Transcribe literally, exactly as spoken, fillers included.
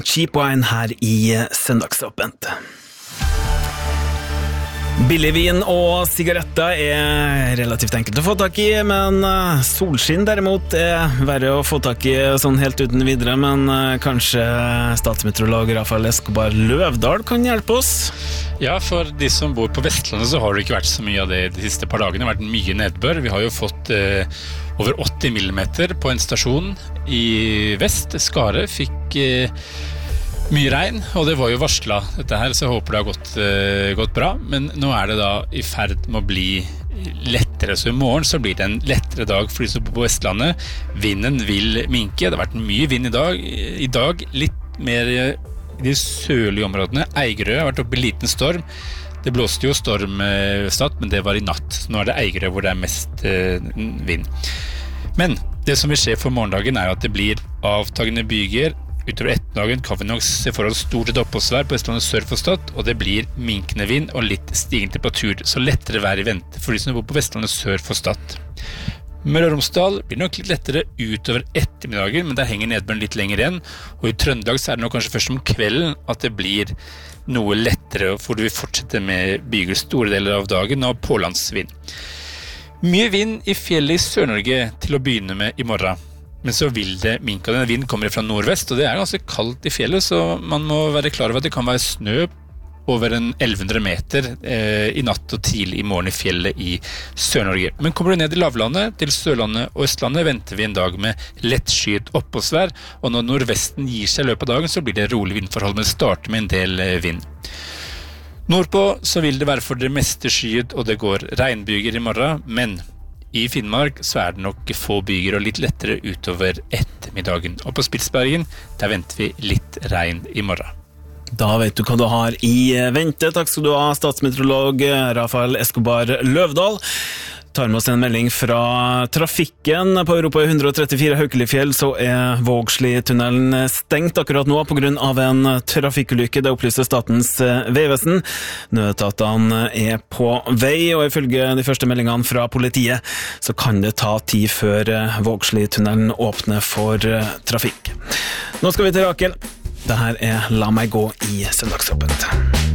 Cheap Wine her i Søndagsåpent. Billig vin og sigaretter er relativt enkelt å få tak i, men solskinn derimot er verre å få tak i sånn helt uten videre, men kanskje statsmeteorolog Rafael Escobar Løvdahl kan hjelpe oss? Ja, for de som bor på Vestlandet så har det ikke vært så mye av det de siste par dagene. Det har vært mye nedbør. Vi har jo fått eh, over åtti millimeter på en stasjon i vest. Skare fikk eh, mye regn, og det var jo varslet dette her, så jeg håper det har gått, uh, gått bra. Men nå er det da i ferd med å bli lettere, så i morgen så blir det en lettere dag for de som bor på Vestlandet. Vinden vil minke, det har vært mye vind i dag. I dag litt mer i de sørlige områdene. Eigerø har vært oppe i liten storm. Det blåste jo storm uh, statt, men det var i natt. Så nå er det Eigerø hvor det er mest uh, vind. Men det som vil skje for morgendagen er at det blir avtagende byger. Utover ettermiddagen kan vi nok se for oss stort oppholdsvær på Vestlandet sør for Stad, og det blir minkende vind og litt stigende temperatur, så lettere vær i vente for de som bor på Vestlandet sør for Stad. Møre og Romsdal blir nok litt lettere utover ettermiddagen, men der henger nedbøren litt lenger igjen, og i Trøndelag så er det nok kanskje først om kvelden at det blir noe lettere, for vi fortsetter med byger store deler av dagen og pålandsvind. Mye vind i fjellet i Sør-Norge til å begynne med i morgen. Men så vil det minke, og den vinden kommer fra nordvest, og det er ganske kaldt i fjellet, så man må være klar over at det kan være snø over en elleve hundre meter eh, i natt og tidlig i morgen i fjellet i Sør-Norge. Men kommer du ned i lavlandet, til Sørlandet og Østlandet, venter vi en dag med lettskyet oppholdsvær, og når nordvesten gir seg i løpet av dagen, så blir det rolig vindforhold, men det starter med en del eh, vind. Nordpå så vil det være for det meste skyet, og det går regnbyger i morgen, men i Finnmark så er det nok få byger og litt lettere utover ettermiddagen. Og på Spitsbergen, der venter vi litt regn i morgen. Da vet du hva du har i vente. Takk skal du ha, statsmeteorolog Rafael Escobar Løvdahl. Tar med oss en melding fra trafikken. På Europa hundre trettifire Haukelifjell så er Vågsli-tunnelen stengt akkurat nå på grunn av en trafikkulykke. Det opplyser Statens vegvesen. Nødetatene er på vei, og ifølge de første meldingene fra politiet så kan det ta tid før Vågsli-tunnelen åpner for trafikk. Nå skal vi til Rakel. Dette er La meg gå i Søndagsåpent.